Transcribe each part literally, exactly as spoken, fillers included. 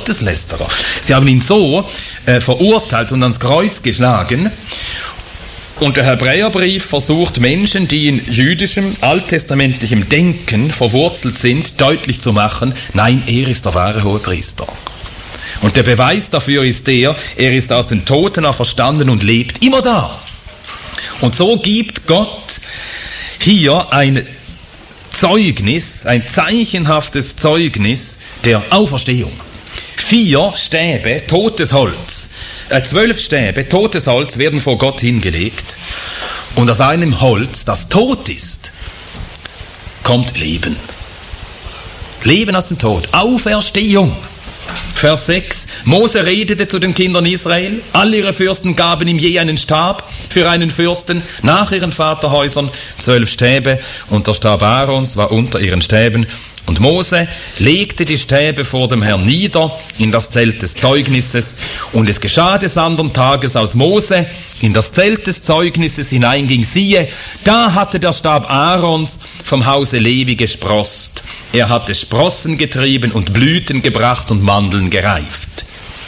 Gotteslästerer. Sie haben ihn so äh, verurteilt und ans Kreuz geschlagen. Und der Hebräerbrief versucht Menschen, die in jüdischem, alttestamentlichem Denken verwurzelt sind, deutlich zu machen, nein, er ist der wahre Hohepriester. Und der Beweis dafür ist der, er ist aus den Toten auferstanden und lebt immer da. Und so gibt Gott hier ein Zeugnis, ein zeichenhaftes Zeugnis der Auferstehung. Vier Stäbe, totes Holz, äh, zwölf Stäbe, totes Holz werden vor Gott hingelegt. Und aus einem Holz, das tot ist, kommt Leben. Leben aus dem Tod, Auferstehung. Vers sechs, Mose redete zu den Kindern Israel, alle ihre Fürsten gaben ihm je einen Stab für einen Fürsten, nach ihren Vaterhäusern zwölf Stäbe, und der Stab Aarons war unter ihren Stäben. Und Mose legte die Stäbe vor dem Herrn nieder in das Zelt des Zeugnisses, und es geschah des andern Tages, als Mose in das Zelt des Zeugnisses hineinging, siehe, da hatte der Stab Aarons vom Hause Levi gesproßt. Er hatte Sprossen getrieben und Blüten gebracht und Mandeln gereift.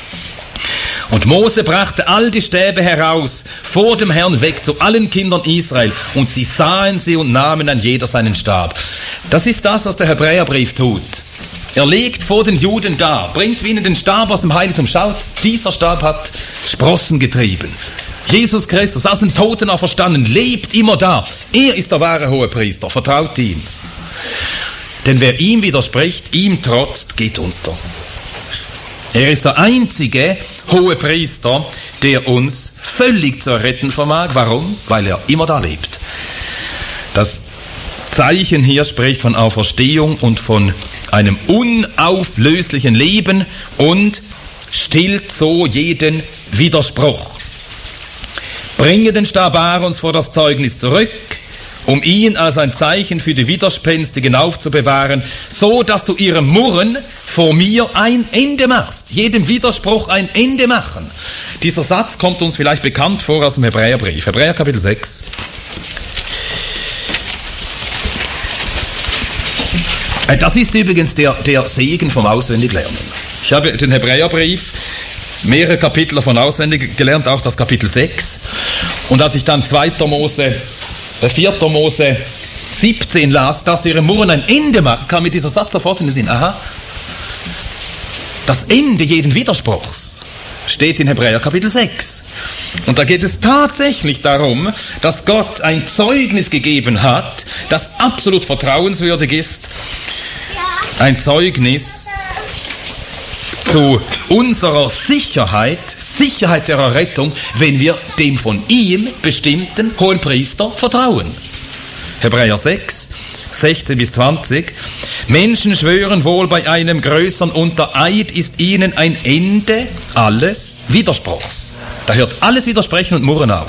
Und Mose brachte all die Stäbe heraus, vor dem Herrn weg, zu allen Kindern Israel, und sie sahen sie und nahmen an jeder seinen Stab. Das ist das, was der Hebräerbrief tut. Er legt vor den Juden dar, bringt ihnen den Stab aus dem Heiligtum. Schaut, dieser Stab hat Sprossen getrieben. Jesus Christus, aus den Toten auferstanden, lebt immer da. Er ist der wahre Hohepriester, vertraut ihm. Denn wer ihm widerspricht, ihm trotzt, geht unter. Er ist der einzige Hohepriester, der uns völlig zu erretten vermag. Warum? Weil er immer da lebt. Das Zeichen hier spricht von Auferstehung und von einem unauflöslichen Leben und stillt so jeden Widerspruch. Bringe den Stab Aarons vor das Zeugnis zurück, um ihn als ein Zeichen für die Widerspenstigen aufzubewahren, so dass du ihrem Murren vor mir ein Ende machst. Jedem Widerspruch ein Ende machen. Dieser Satz kommt uns vielleicht bekannt vor aus dem Hebräerbrief. Hebräer Kapitel sechs. Das ist übrigens der, der Segen vom Auswendiglernen. Ich habe den Hebräerbrief, mehrere Kapitel davon auswendig gelernt, auch das Kapitel sechs. Und als ich dann zweiter Mose vierter Mose siebzehn las, dass ihre Murren ein Ende macht, kam mir dieser Satz sofort in den Sinn. Aha, das Ende jeden Widerspruchs steht in Hebräer Kapitel sechs. Und da geht es tatsächlich darum, dass Gott ein Zeugnis gegeben hat, das absolut vertrauenswürdig ist. Ein Zeugnis zu unserer Sicherheit, Sicherheit der Errettung, wenn wir dem von ihm bestimmten Hohenpriester vertrauen. Hebräer sechs, sechzehn bis zwanzig. Menschen schwören wohl bei einem größeren unter Eid ist ihnen ein Ende alles Widerspruchs. Da hört alles Widersprechen und Murren auf.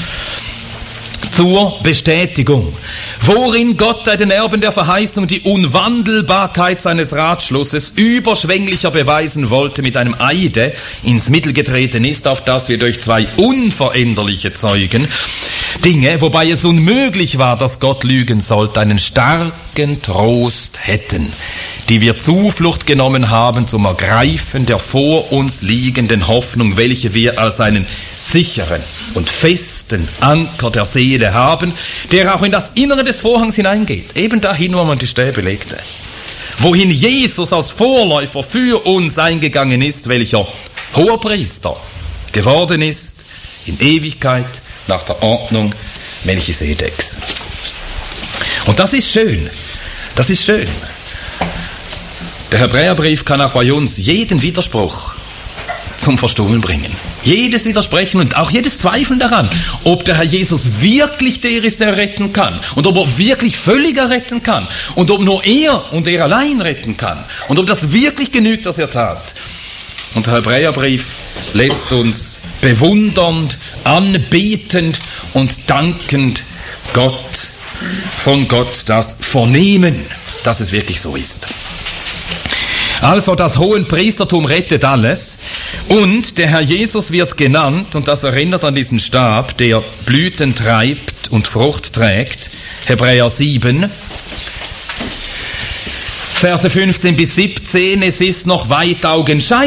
Zur Bestätigung, worin Gott bei den Erben der Verheißung die Unwandelbarkeit seines Ratschlusses überschwänglicher beweisen wollte mit einem Eide ins Mittel getreten ist, auf das wir durch zwei unveränderliche Zeugen Dinge, wobei es unmöglich war, dass Gott lügen sollte, einen starken Trost hätten, die wir Zuflucht genommen haben zum Ergreifen der vor uns liegenden Hoffnung, welche wir als einen sicheren und festen Anker der Seele haben, der auch in das Innere des Vorhangs hineingeht, eben dahin, wo man die Stäbe legte, wohin Jesus als Vorläufer für uns eingegangen ist, welcher Hoherpriester geworden ist in Ewigkeit nach der Ordnung Melchisedeks. Und das ist schön, das ist schön. Der Hebräerbrief kann auch bei uns jeden Widerspruch zum Verstummen bringen. Jedes Widersprechen und auch jedes Zweifeln daran, ob der Herr Jesus wirklich der ist, der retten kann und ob er wirklich völlig erretten kann und ob nur er und er allein retten kann und ob das wirklich genügt, was er tat. Und der Hebräerbrief lässt uns bewundernd, anbetend und dankend Gott, von Gott das vernehmen, dass es wirklich so ist. Also das Hohenpriestertum rettet alles und der Herr Jesus wird genannt, und das erinnert an diesen Stab, der Blüten treibt und Frucht trägt. Hebräer sieben, Verse fünfzehn bis siebzehn, es ist noch weit augenscheinlich,